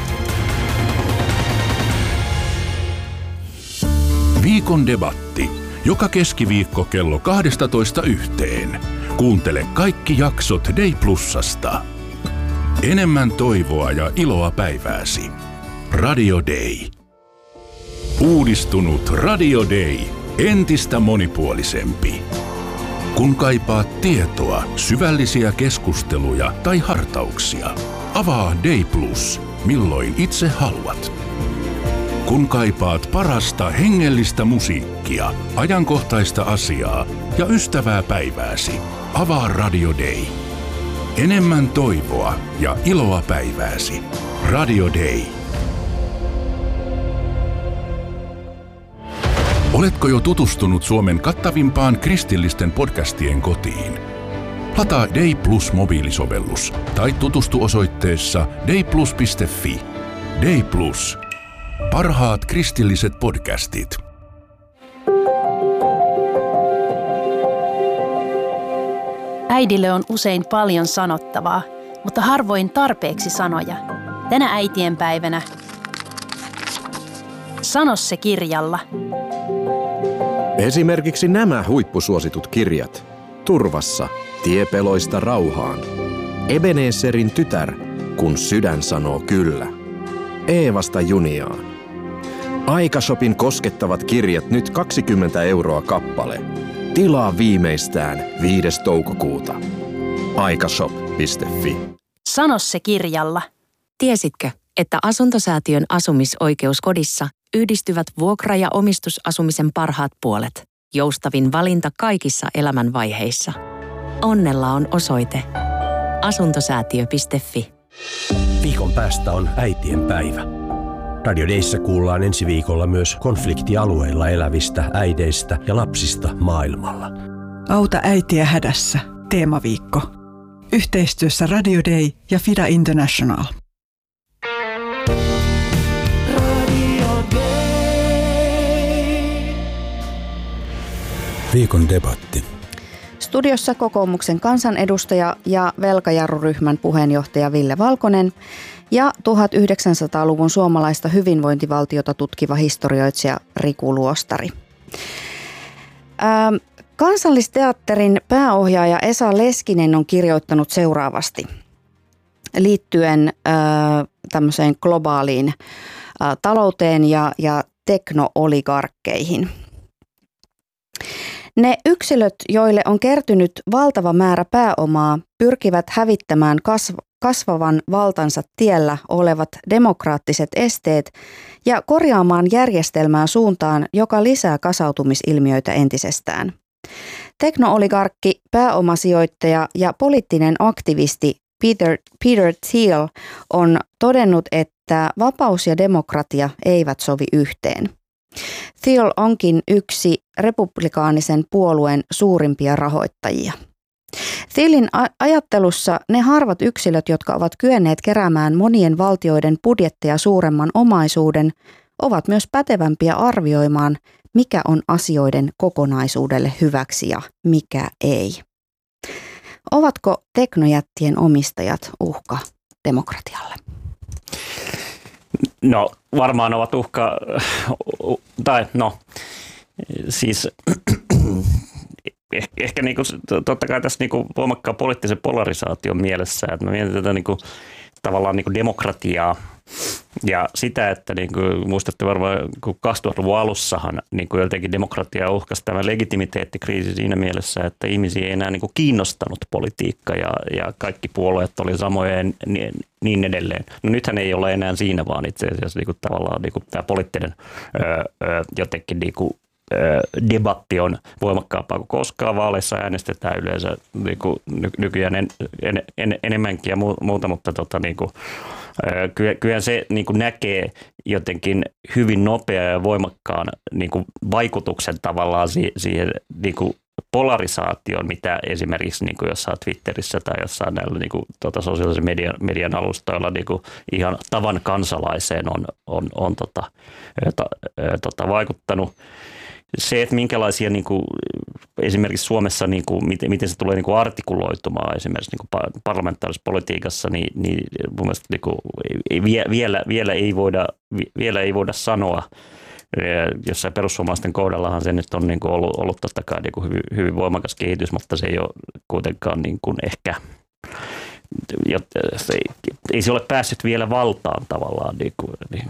Viikon debatti. Joka keskiviikko kello kaksitoista yhteen. Kuuntele kaikki jaksot Day Plusasta. Enemmän toivoa ja iloa päivääsi. Radio Day. Uudistunut Radio Day. Entistä monipuolisempi. Kun kaipaat tietoa, syvällisiä keskusteluja tai hartauksia, avaa Day Plus, milloin itse haluat. Kun kaipaat parasta hengellistä musiikkia, ajankohtaista asiaa ja ystävää päivääsi, avaa Radio Day. Enemmän toivoa ja iloa päivääsi. Radio Day. Oletko jo tutustunut Suomen kattavimpaan kristillisten podcastien kotiin? Lataa Day Plus mobiilisovellus tai tutustu osoitteessa dayplus piste fi. Day Plus. Parhaat kristilliset podcastit. Äidille on usein paljon sanottavaa, mutta harvoin tarpeeksi sanoja. Tänä äitienpäivänä sano se kirjalla. Esimerkiksi nämä huippusuositut kirjat. Turvassa, tiepeloista rauhaan. Ebenezerin tytär, kun sydän sanoo kyllä. Eevasta Juniaan. Aikashopin koskettavat kirjat nyt kaksikymmentä euroa kappale. Tilaa viimeistään viides toukokuuta. aikashop piste fi. Sano se kirjalla. Tiesitkö, että Asuntosäätiön asumisoikeuskodissa yhdistyvät vuokra- ja omistusasumisen parhaat puolet? Joustavin valinta kaikissa elämänvaiheissa. Onnella on osoite asuntosäätiö piste fi. Viikon päästä on äitien päivä. Radio Dayssä kuullaan ensi viikolla myös konfliktialueilla elävistä äideistä ja lapsista maailmalla. Auta äitiä hädässä. Teemaviikko. Yhteistyössä Radio Day ja Fida International. Viikon debatti. Studiossa kokoomuksen kansanedustaja ja velkajarruryhmän puheenjohtaja Ville Valkonen ja tuhatyhdeksänsataaluvun suomalaista hyvinvointivaltiota tutkiva historioitsija Riku Luostari. Ähm, Kansallisteatterin pääohjaaja Esa Leskinen on kirjoittanut seuraavasti liittyen äh, tämmöiseen globaaliin äh, talouteen ja, ja tekno-oligarkkeihin. Ne yksilöt, joille on kertynyt valtava määrä pääomaa, pyrkivät hävittämään kasv- kasvavan valtansa tiellä olevat demokraattiset esteet ja korjaamaan järjestelmää suuntaan, joka lisää kasautumisilmiöitä entisestään. Teknooligarkki, pääomasijoittaja ja poliittinen aktivisti Peter, Peter Thiel on todennut, että vapaus ja demokratia eivät sovi yhteen. Thiel onkin yksi republikaanisen puolueen suurimpia rahoittajia. Thielin ajattelussa ne harvat yksilöt, jotka ovat kyenneet keräämään monien valtioiden budjetteja suuremman omaisuuden, ovat myös pätevämpiä arvioimaan, mikä on asioiden kokonaisuudelle hyväksi ja mikä ei. Ovatko teknojättien omistajat uhka demokratialle? No varmaan ovat uhka, tai no siis ehkä, ehkä niinku, totta kai tässä niinku voimakkaan poliittisen polarisaation mielessä, että me mietin tätä niinku, tavallaan niinku demokratiaa ja sitä, että niinku, muistatte varmaan kun kaksituhattaluvun alussahan niinku jotenkin demokratia uhkasi tämä legitimiteettikriisi siinä mielessä, että ihmisiä ei enää niinku kiinnostanut politiikka ja, ja kaikki puolueet oli samoja ja niin, niin edelleen. No nythän ei ole enää siinä, vaan itse asiassa niinku, tavallaan niinku, tämä poliittinen öö, öö, jotenkin niinku, debatti on voimakkaampaa kuin koskaan. Vaaleissa äänestetään yleensä niin kuin nykyään en, en, en, enemmänkin ja muuta, mutta tota, niin kuin, kyllä se niin kuin näkee jotenkin hyvin nopea ja voimakkaan niin kuin vaikutuksen tavallaan siihen niin kuin polarisaatioon, mitä esimerkiksi niin kuin jossain Twitterissä tai jossain näillä niin kuin, tota, sosiaalisen median, median alustoilla niin kuin ihan tavan kansalaiseen on, on, on tota, to, tota, vaikuttanut. Se, että minkälaisia niin kuin, esimerkiksi Suomessa, niin kuin, miten, miten se tulee niin kuin artikuloitumaan esimerkiksi niin kuin parlamentaarisessa politiikassa, niin, niin mun mielestä niin kuin, ei, vielä, vielä, ei voida, vielä ei voida sanoa. Jossain perussuomalaisten kohdallahan se nyt on niin kuin ollut, ollut totta kai niin kuin hyvin, hyvin voimakas kehitys, mutta se ei ole kuitenkaan niin kuin ehkä, se ei, ei se ole päässyt vielä valtaan tavallaan. Niin kuin, niin.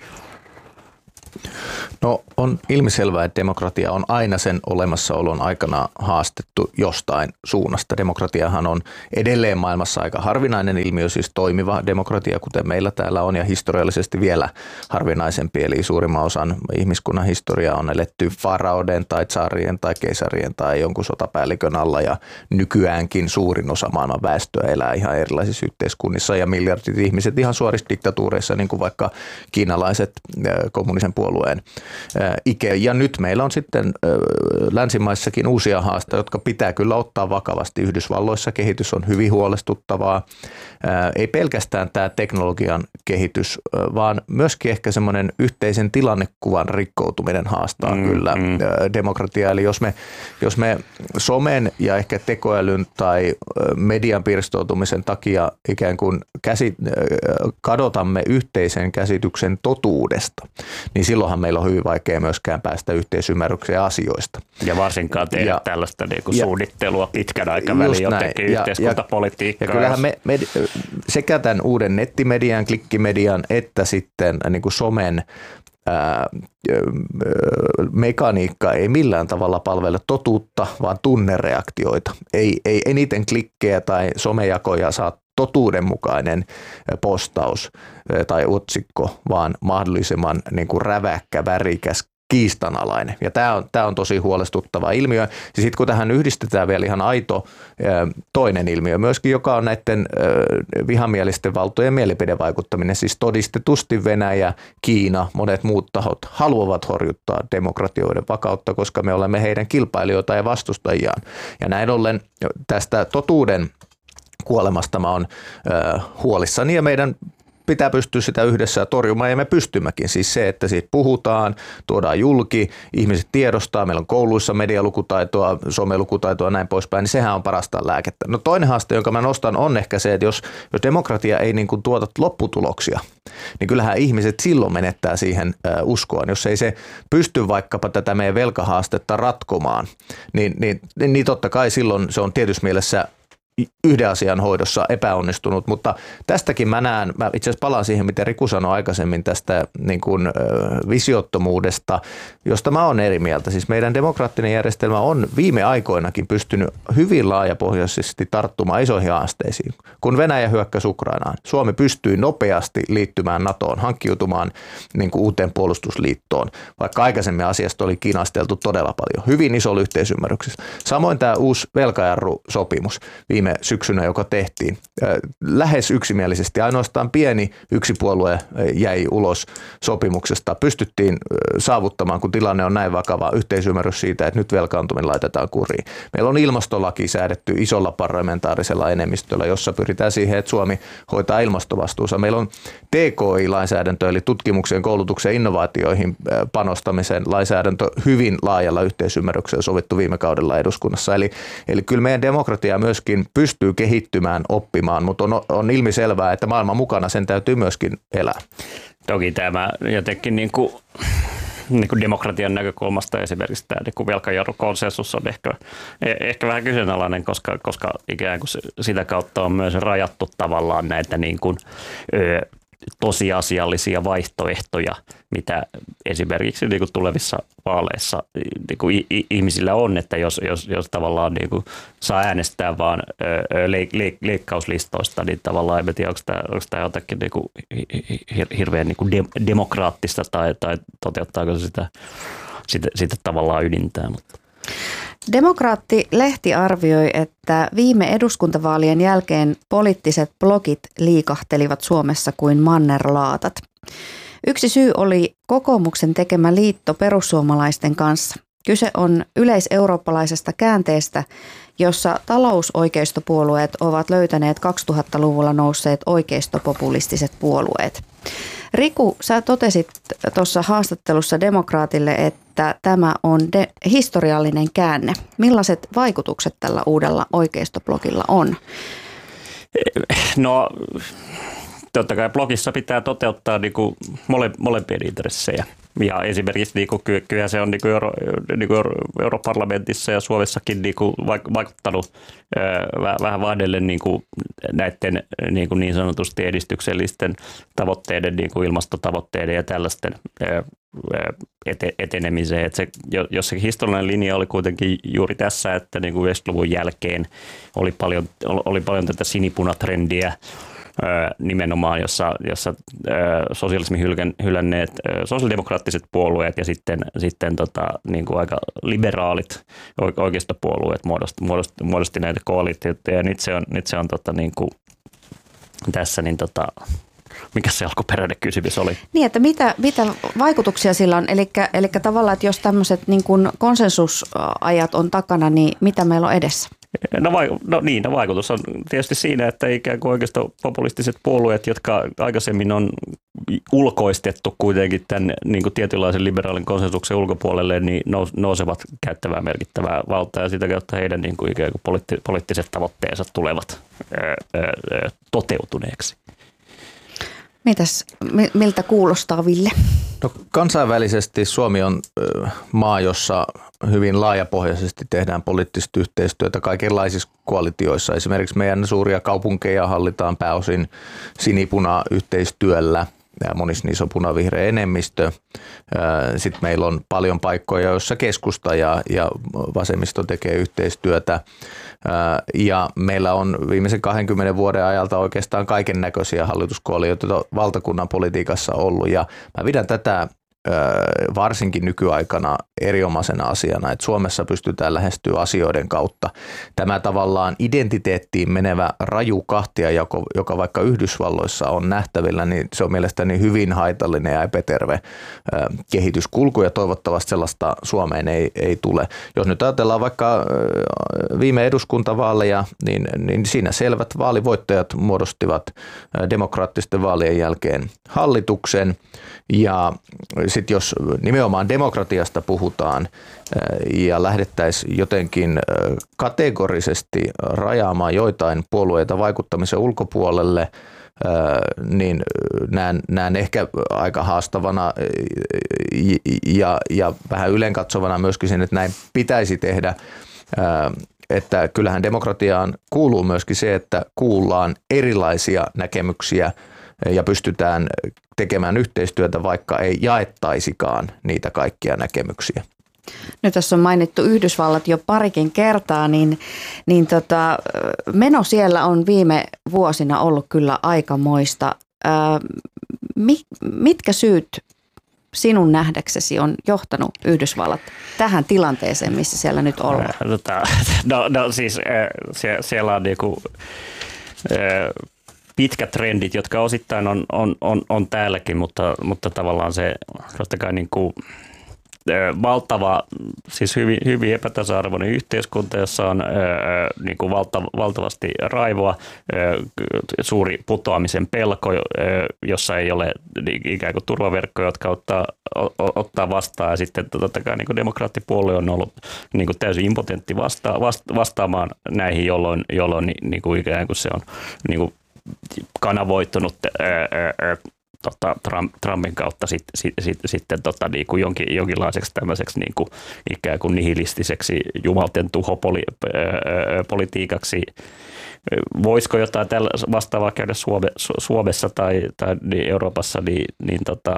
No on ilmiselvää, että demokratia on aina sen olemassaolon aikana haastettu jostain suunnasta. Demokratiahan on edelleen maailmassa aika harvinainen ilmiö, siis toimiva demokratia, kuten meillä täällä on, ja historiallisesti vielä harvinaisempi. Eli suurimman osan ihmiskunnan historiaa on eletty faraoiden tai tsarien tai keisarien tai jonkun sotapäällikön alla, ja nykyäänkin suurin osa maailman väestöä elää ihan erilaisissa yhteiskunnissa, ja miljardit ihmiset ihan suorissa diktatuureissa, niin kuin vaikka kiinalaiset kommunisen puolueen ike. Ja nyt meillä on sitten länsimaissakin uusia haasteita, jotka pitää kyllä ottaa vakavasti. Yhdysvalloissa kehitys on hyvin huolestuttavaa. Ei pelkästään tämä teknologian kehitys, vaan myöskin ehkä semmoinen yhteisen tilannekuvan rikkoutuminen haastaa mm, kyllä mm. demokratiaa. Eli jos me, jos me somen ja ehkä tekoälyn tai median pirstoutumisen takia ikään kuin käsit, kadotamme yhteisen käsityksen totuudesta, niin silloinhan meillä on hyvin vaikea myöskään päästä yhteisymmärrykseen asioista. Ja varsinkaan tehdä ja, tällaista niin kuin ja, suunnittelua pitkän aikavälin jotenkin yhteiskuntapolitiikkaa. Ja, ja kyllähän me, me, sekä tämän uuden nettimedian, klikkimedian että sitten niin kuin somen ää, mekaniikka ei millään tavalla palvele totuutta, vaan tunnereaktioita. Ei, ei eniten klikkejä tai somejakoja saa totuudenmukainen postaus tai otsikko, vaan mahdollisimman niin kuin räväkkä, värikäs, kiistanalainen. Ja tämä on, tämä on tosi huolestuttava ilmiö. Ja sitten kun tähän yhdistetään vielä ihan aito toinen ilmiö myöskin, joka on näiden vihamielisten valtojen mielipidevaikuttaminen, siis todistetusti Venäjä, Kiina, monet muut tahot haluavat horjuttaa demokratioiden vakautta, koska me olemme heidän kilpailijoita ja vastustajiaan. Ja näin ollen tästä totuuden kuolemasta mä oon äh, huolissani ja meidän pitää pystyä sitä yhdessä torjumaan ja me pystymmekin. Siis se, että siitä puhutaan, tuodaan julki, ihmiset tiedostaa, meillä on kouluissa medialukutaitoa, somelukutaitoa ja näin poispäin, niin sehän on parasta lääkettä. No toinen haaste, jonka mä nostan, on ehkä se, että jos, jos demokratia ei niin kuin tuota lopputuloksia, niin kyllähän ihmiset silloin menettää siihen äh, uskoon. Jos ei se pysty vaikkapa tätä meidän velkahaastetta ratkomaan, niin, niin, niin totta kai silloin se on tietyssä mielessä yhden asian hoidossa epäonnistunut, mutta tästäkin mä näen, mä itse asiassa palaan siihen, mitä Riku sanoi aikaisemmin tästä niin kuin, ö, visiottomuudesta, josta mä oon eri mieltä. Siis meidän demokraattinen järjestelmä on viime aikoinakin pystynyt hyvin laajapohjaisesti tarttumaan isoihin haasteisiin. Kun Venäjä hyökkäsi Ukrainaan, Suomi pystyi nopeasti liittymään NATOon, hankkiutumaan niin kuin uuteen puolustusliittoon, vaikka aikaisemmin asiasta oli kinasteltu todella paljon. Hyvin iso yhteisymmärryksessä. Samoin tämä uusi velkajarrusopimus viime syksynä, joka tehtiin. Lähes yksimielisesti, ainoastaan pieni yksi puolue jäi ulos sopimuksesta. Pystyttiin saavuttamaan, kun tilanne on näin vakava, yhteisymmärrys siitä, että nyt velkaantuminen laitetaan kuriin. Meillä on ilmastolaki säädetty isolla parlamentaarisella enemmistöllä, jossa pyritään siihen, että Suomi hoitaa ilmastovastuunsa. Meillä on T K I-lainsäädäntö, eli tutkimukseen, koulutukseen, innovaatioihin panostamisen lainsäädäntö hyvin laajalla yhteisymmärryksellä sovittu viime kaudella eduskunnassa. Eli, eli kyllä meidän demokratia myöskin pystyy kehittymään, oppimaan, mutta on, on ilmiselvää, että maailman mukana sen täytyy myöskin elää. Toki tämä jotenkin niin kuin, niin kuin demokratian näkökulmasta esimerkiksi tämä niin kuin velkajarrukonsensus on ehkä, ehkä vähän kyseenalainen, koska, koska ikään kuin sitä kautta on myös rajattu tavallaan näitä niin kuin, ö, tosiasiallisia vaihtoehtoja, mitä esimerkiksi niin kuin tulevissa vaaleissa niin kuin ihmisillä on, että jos, jos, jos tavallaan niin kuin saa äänestää vaan leik, leik, leikkauslistoista, niin tavallaan en tiedä, onko tämä, onko tämä jotakin niin kuin hirveän niin kuin de, demokraattista tai, tai toteuttaako se sitä, sitä, sitä tavallaan ydintää. Mutta. Demokraatti-lehti arvioi, että viime eduskuntavaalien jälkeen poliittiset blogit liikahtelivat Suomessa kuin mannerlaatat. Yksi syy oli kokoomuksen tekemä liitto perussuomalaisten kanssa. Kyse on yleiseurooppalaisesta käänteestä, jossa talousoikeistopuolueet ovat löytäneet kaksituhattaluvulla nousseet oikeistopopulistiset puolueet. Riku, sä totesit tuossa haastattelussa Demokraatille, että tämä on de- historiallinen käänne. Millaiset vaikutukset tällä uudella oikeistoblogilla on? No, totta kai blogissa pitää toteuttaa niin kuin mole, molempien intressejä. Ja esimerkiksi niin kuin, kyllä se on niin kuin Euro, niin kuin Europarlamentissa ja Suomessakin niin kuin vaikuttanut ää, vähän vahdellen niin kuin näiden niin, kuin niin sanotusti edistyksellisten tavoitteiden, niin kuin ilmastotavoitteiden ja tällaisten ää, ete, etenemiseen. Että se, jos se historiallinen linja oli kuitenkin juuri tässä, että niin kuin yhdeksänkymmentäluvun jälkeen oli paljon, oli paljon tätä sinipunatrendiä, nimenomaan, jossa, jossa sosialismin hylänneet sosiaalidemokraattiset puolueet ja sitten, sitten tota, niin kuin aika liberaalit oikeistopuolueet muodosti, muodosti, muodosti näitä koalitioita. Ja nyt se on, nyt se on tota, niin kuin tässä, niin tota, mikä se alkuperäinen kysymys oli? Niin, että mitä, mitä vaikutuksia sillä on? Eli, eli tavallaan, että jos tämmöiset niin kuin konsensusajat on takana, niin mitä meillä on edessä? No, vai, no niin, no vaikutus on tietysti siinä, että ikään kuin oikeastaan populistiset puolueet, jotka aikaisemmin on ulkoistettu kuitenkin tämän niin kuin tietynlaisen liberaalin konsensuksen ulkopuolelle, niin nousevat käyttämään merkittävää valtaa ja sitä kautta heidän niin kuin ikään kuin poliitti, poliittiset tavoitteensa tulevat ää, ää, toteutuneeksi. Mitäs, miltä kuulostaa, Ville? No, kansainvälisesti Suomi on ö, maa, jossa hyvin laajapohjaisesti tehdään poliittista yhteistyötä kaikenlaisissa koalitioissa. Esimerkiksi meidän suuria kaupunkeja hallitaan pääosin sinipuna-yhteistyöllä ja monissa niissä on punavihreä enemmistö. Sitten meillä on paljon paikkoja, joissa keskusta ja, ja vasemmisto tekee yhteistyötä. Ja meillä on viimeisen kahdenkymmenen vuoden ajalta oikeastaan kaiken näköisiä hallituskoalitioita valtakunnan politiikassa ollut. Ja mä pidän tätä varsinkin nykyaikana erinomaisena asiana, että Suomessa pystytään lähestyä asioiden kautta. Tämä tavallaan identiteettiin menevä raju kahtiajako, joka vaikka Yhdysvalloissa on nähtävillä, niin se on mielestäni hyvin haitallinen ja epäterve kehityskulku ja toivottavasti sellaista Suomeen ei, ei tule. Jos nyt ajatellaan vaikka viime eduskuntavaaleja, niin, niin siinä selvät vaalivoittajat muodostivat demokraattisten vaalien jälkeen hallituksen ja sitten jos nimenomaan demokratiasta puhutaan ja lähdettäisiin jotenkin kategorisesti rajaamaan joitain puolueita vaikuttamisen ulkopuolelle, niin näen, näen ehkä aika haastavana ja, ja vähän ylenkatsovana myöskin sen, että näin pitäisi tehdä. että kyllähän demokratiaan kuuluu myöskin se, että kuullaan erilaisia näkemyksiä ja pystytään tekemään yhteistyötä, vaikka ei jaettaisikaan niitä kaikkia näkemyksiä. Nyt tässä on mainittu Yhdysvallat jo parikin kertaa, niin, niin tota, meno siellä on viime vuosina ollut kyllä aikamoista. Ää, mitkä syyt sinun nähdäksesi on johtanut Yhdysvallat tähän tilanteeseen, missä siellä nyt ollaan? No, no siis siellä on niinku, pitkät trendit, jotka osittain on, on, on, on täälläkin, mutta, mutta tavallaan se totta kai niin kuin valtava, siis hyvin, hyvin epätasa-arvoinen yhteiskunta, jossa on ää, niin kuin valta, valtavasti raivoa, ää, suuri putoamisen pelko, ää, jossa ei ole ikään kuin turvaverkkoja, jotka ottaa, ottaa vastaan. Ja sitten totta kai niin kuin demokraattipuolue on ollut niin kuin täysin impotentti vasta, vasta, vastaamaan näihin, jolloin, jolloin niin kuin ikään kuin se on niin kuin kanavoittunut ää, ää, Tota, Trump, Trumpin kautta sit, sit, sit, sitten tota, niin kuin jonkin, jonkinlaiseksi tämmöiseksi niin kuin ikään kuin nihilistiseksi jumalten tuhopolitiikaksi. Voisiko jotain tällä vastaavaa käydä Suome, Suomessa tai, tai niin Euroopassa, niin, niin tota,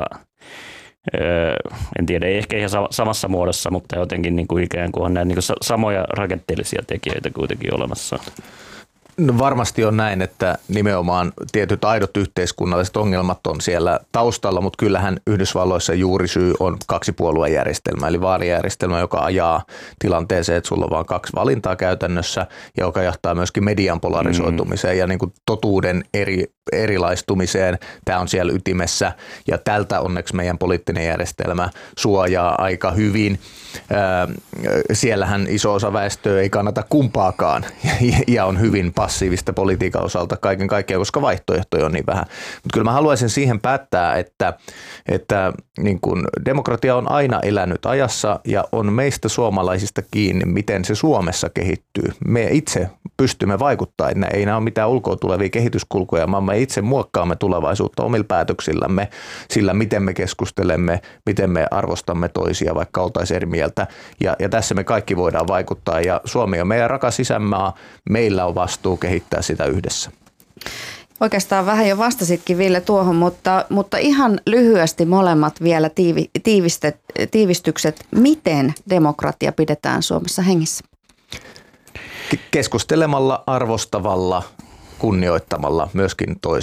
en tiedä, ei ehkä ihan samassa muodossa, mutta jotenkin niin kuin ikään kuin on näin niin kuin samoja rakenteellisia tekijöitä kuitenkin olemassa. No varmasti on näin, että nimenomaan tietyt aidot yhteiskunnalliset ongelmat on siellä taustalla, mutta kyllähän Yhdysvalloissa juurisyy on kaksipuoluejärjestelmä, eli vaalijärjestelmä, joka ajaa tilanteeseen, että sulla on vain kaksi valintaa käytännössä, ja joka johtaa myöskin median polarisoitumiseen mm. ja niin kuin totuuden eri, erilaistumiseen. Tämä on siellä ytimessä, ja tältä onneksi meidän poliittinen järjestelmä suojaa aika hyvin. Siellähän iso osa väestöä ei kannata kumpaakaan, ja on hyvin passiivista politiikan osalta kaiken kaikkiaan, koska vaihtoehtoja on niin vähän. Mutta kyllä mä haluaisin siihen päättää, että, että niin kun demokratia on aina elänyt ajassa ja on meistä suomalaisista kiinni, miten se Suomessa kehittyy. Me itse pystymme vaikuttamaan, ei nämä ole mitään ulkoa tulevia kehityskulkuja, vaan me itse muokkaamme tulevaisuutta omilla päätöksillämme, sillä miten me keskustelemme, miten me arvostamme toisia, vaikka oltaisiin eri mieltä. Ja, ja tässä me kaikki voidaan vaikuttaa ja Suomi on meidän rakas isänmaa, meillä on vastuu kehittää sitä yhdessä. Oikeastaan vähän jo vastasitkin, Ville, tuohon, mutta, mutta ihan lyhyesti molemmat vielä tiivi, tiivistet, tiivistykset. Miten demokratia pidetään Suomessa hengissä? Keskustelemalla, arvostavalla, kunnioittamalla myöskin toista.